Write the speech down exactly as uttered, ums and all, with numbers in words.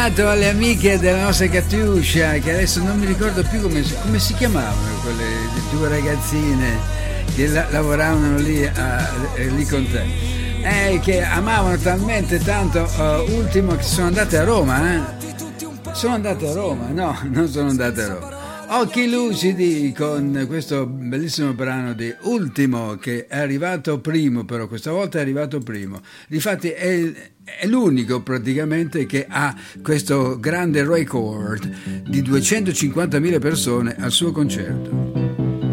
dedicato alle amiche della nostra Catiuscia, che adesso non mi ricordo più come, come si chiamavano, quelle due ragazzine che la, lavoravano lì, a, lì con te, eh, che amavano talmente tanto uh, Ultimo che sono andate a Roma, eh? Sono andate a Roma, no, non sono andate a Roma. Occhi lucidi con questo bellissimo brano di Ultimo, che è arrivato primo, però questa volta è arrivato primo. Difatti è, è l'unico praticamente che ha questo grande record di duecentocinquantamila persone al suo concerto.